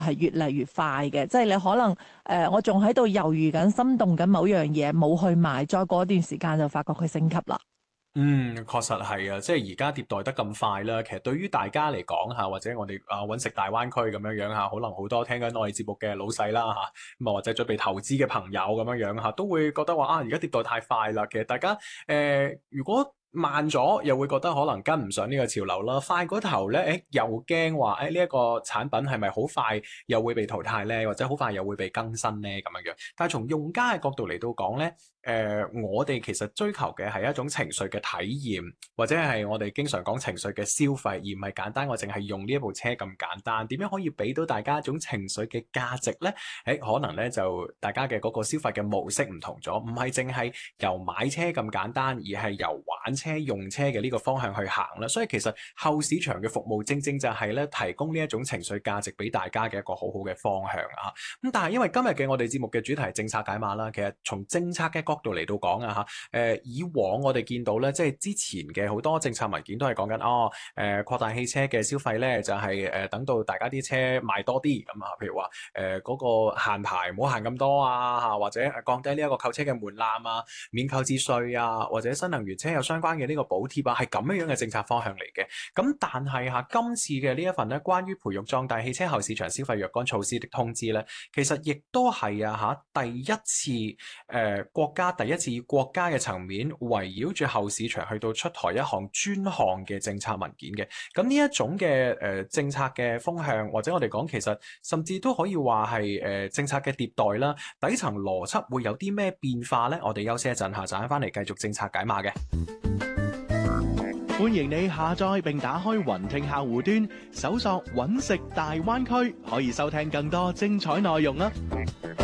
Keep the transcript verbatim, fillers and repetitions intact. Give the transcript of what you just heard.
係越嚟越快嘅，即係你可能誒、呃，我仲喺度猶豫緊、心動緊某樣嘢，冇去買，再過一段時間就發覺佢升級啦。 嗯，確實係啊，即係而家迭代得咁快啦。其實對於大家嚟講嚇，或者我哋啊揾食大灣區咁樣樣嚇，可能好多聽緊我哋節目嘅老細啦嚇，咁啊或者準備投資嘅朋友咁樣樣嚇，都會覺得話啊，而家迭代太快啦。其實大家誒、呃，如果慢咗，又會覺得可能跟唔上呢個潮流啦。快嗰頭咧，誒又驚話誒呢一個產品係咪好快又會被淘汰咧，或者好快又會被更新咧咁樣樣。但係從用家嘅角度嚟到講咧。誒、呃，我哋其實追求嘅係一種情緒嘅體驗，或者係我哋經常講情緒嘅消費，而唔係簡單我淨係用呢一部車咁簡單。點樣可以俾到大家一種情緒嘅價值呢？誒，可能咧就大家嘅嗰個消費嘅模式唔同咗，唔係淨係由買車咁簡單，而係由玩車用車嘅呢個方向去行啦。所以其實後市場嘅服務正正就係咧提供呢一種情緒價值俾大家嘅一個好好嘅方向啊。咁但係因為今日嘅我哋節目嘅主題係政策解碼啦，其實從政策嘅角度嚟到講啊嚇，誒以往我哋見到咧，即係之前嘅好多政策文件都係講緊哦，誒、呃、擴大汽車嘅消費咧，就係、是、誒、呃、等到大家啲車賣多啲咁啊，譬如話誒嗰個限牌唔好限咁多啊嚇，或者降低呢一個購車嘅門檻啊，免購置稅啊，或者新能源車有相關嘅呢個補貼啊，係咁樣樣嘅政策方向嚟嘅。咁但係嚇今次嘅呢一份咧，關於培育壯大汽車後市場消費若干措施的通知咧，其實亦都係啊嚇第一次誒、呃、國家第一次以國家嘅層面圍繞住後市場去到出台一項專項嘅政策文件嘅。咁呢一種嘅誒、呃、政策嘅風向，或者我哋講其實甚至都可以話係誒政策嘅迭代啦。底層邏輯會有啲咩變化呢？我哋休息一陣下，陣間翻嚟繼續政策解碼嘅。 歡迎你下載並打開雲聽客戶端，搜索揾食大灣區，可以收聽更多精彩內容啦。